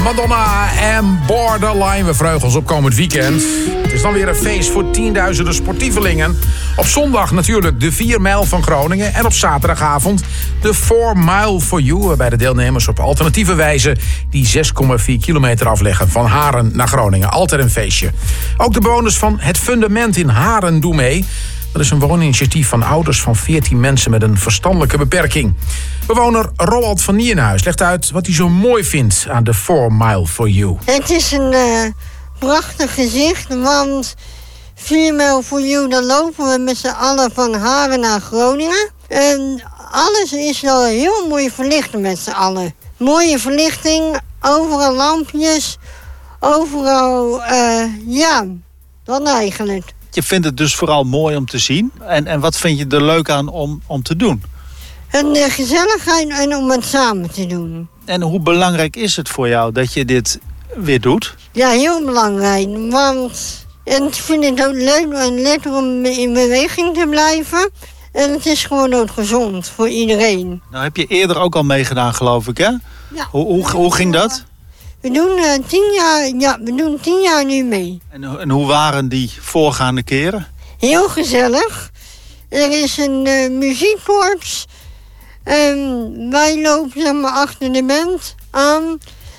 Madonna en Borderline. We verheugen ons op komend weekend. Het is dan weer een feest voor tienduizenden sportievelingen. Op zondag natuurlijk de 4 mijl van Groningen. En op zaterdagavond de 4 Mile for You. Waarbij de deelnemers op alternatieve wijze die 6,4 kilometer afleggen. Van Haren naar Groningen. Altijd een feestje. Ook de bewoners van Het Fundament in Haren doen mee. Dat is een wooninitiatief van ouders van 14 mensen met een verstandelijke beperking. Bewoner Roald van Nienhuis legt uit wat hij zo mooi vindt aan de 4 Mile for You. Het is een prachtig gezicht, want 4 Mile for You, dan lopen we met z'n allen van Haren naar Groningen. En alles is wel heel mooi verlicht met z'n allen. Mooie verlichting, overal lampjes, overal, dan eigenlijk. Je vindt het dus vooral mooi om te zien. En wat vind je er leuk aan om te doen? Een gezelligheid en om het samen te doen. En hoe belangrijk is het voor jou dat je dit weer doet? Ja, heel belangrijk. Want ik vind het ook leuk en lekker om in beweging te blijven. En het is gewoon ook gezond voor iedereen. Nou heb je eerder ook al meegedaan, geloof ik, hè? Ja. Hoe ging dat? We doen 10 jaar, we doen 10 jaar nu mee. En hoe waren die voorgaande keren? Heel gezellig. Er is een muziekkorps. Wij lopen zeg maar achter de band aan.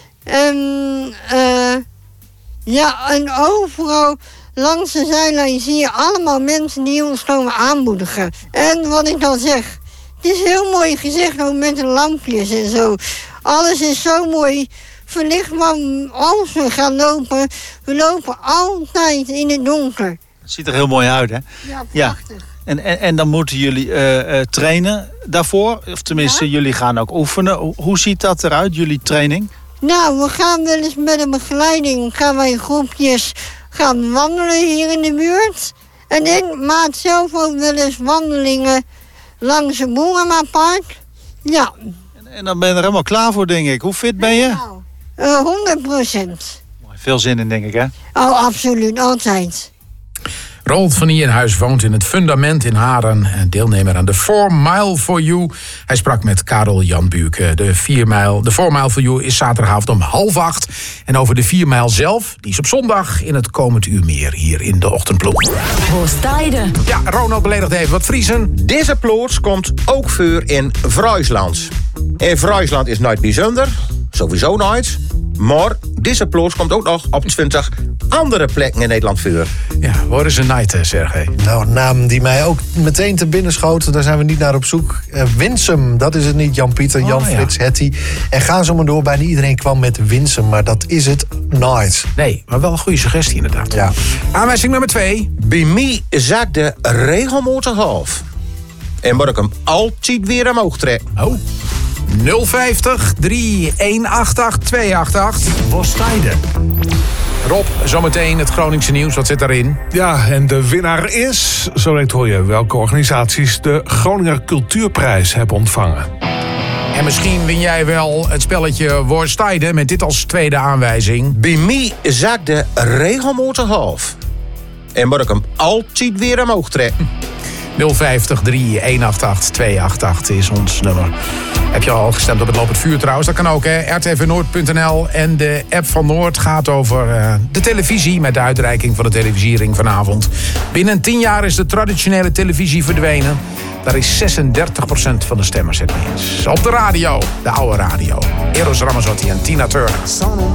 En overal langs de zijlijn zie je allemaal mensen die ons komen aanmoedigen. En wat ik dan zeg, het is heel mooi gezegd ook met de lampjes en zo. Alles is zo mooi verlicht, maar als we gaan lopen, we lopen altijd in het donker. Het ziet er heel mooi uit, hè? Ja, prachtig. Ja. En dan moeten jullie trainen daarvoor? Of tenminste, jullie gaan ook oefenen. Hoe ziet dat eruit, jullie training? Nou, we gaan wel eens met een begeleiding, gaan wij in groepjes gaan wandelen hier in de buurt. En ik maak zelf ook wel eens wandelingen langs het Boerenmapark. Ja. En dan ben je er helemaal klaar voor, denk ik. Hoe fit ben je? 100%. Veel zin in, denk ik, hè? Oh, absoluut. Altijd. Roald van Nienhuis woont in Het Fundament in Haren. En deelnemer aan de 4 Mile for You. Hij sprak met Karel Jan Buurke. De 4 Mile for You is zaterdagavond om 7:30. En over de 4 mijl zelf, die is op zondag in het komend uur meer hier in de Ochtendploeg. Hoorstijden. Ja, Ronald beledigt even wat Friesen. Deze plots komt ook voor in Friesland. En Friesland is nooit bijzonder, sowieso nooit. Maar deze plots komt ook nog op 20 andere plekken in Nederland voor. Ja, waar is een night, Sergej? Nou, een naam die mij ook meteen te binnen schoot, daar zijn we niet naar op zoek. Winsum, dat is het niet. Jan-Pieter, Jan-Frits, Hetty. En ga zo maar door, bijna iedereen kwam met Winsum, maar dat is het nooit. Nee, maar wel een goede suggestie inderdaad. Ja. Aanwijzing nummer 2. Bij mij zakt de regelmotor half. En moet ik hem altijd weer omhoog trekken. Oh. 050 3188 288. Hoorstijden. Rob, zometeen het Groningse nieuws. Wat zit daarin? Ja, en de winnaar is, zo direct hoor je welke organisaties de Groninger Cultuurprijs hebben ontvangen. En misschien win jij wel het spelletje Woordstijden met dit als tweede aanwijzing. Bij mij zakt de regelmotor half. En moet ik hem altijd weer omhoog trekken. 050 3188 288 is ons nummer. Heb je al gestemd op het Lopend Vuur trouwens? Dat kan ook, hè. rtvnoord.nl. En de app van Noord gaat over de televisie met de uitreiking van de televisiering vanavond. Binnen 10 jaar is de traditionele televisie verdwenen. Daar is 36% van de stemmers het mee eens. Op de radio, de oude radio. Eros Ramazzotti en Tina Turner.